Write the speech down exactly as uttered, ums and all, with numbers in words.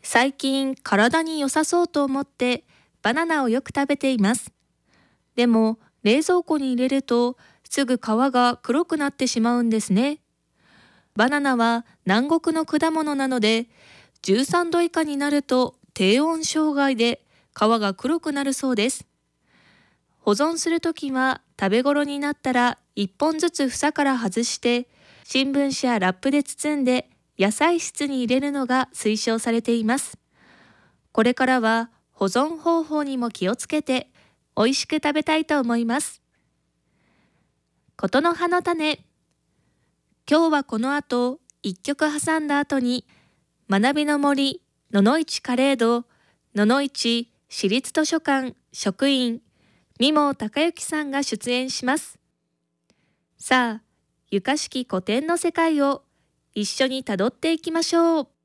最近体に良さそうと思ってバナナをよく食べています。でも冷蔵庫に入れるとすぐ皮が黒くなってしまうんですね。バナナは南国の果物なのでじゅうさんど以下になると低温障害で皮が黒くなるそうです。保存するときは食べ頃になったらいっぽんずつ房から外して新聞紙やラップで包んで野菜室に入れるのが推奨されています。これからは保存方法にも気をつけて美味しく食べたいと思います。ことの葉の種。今日はこの後一曲挟んだ後に学びの森野々市カレード野々市市立図書館職員三毛隆之さんが出演します。さあ、ゆかしき古典の世界を一緒にたどっていきましょう。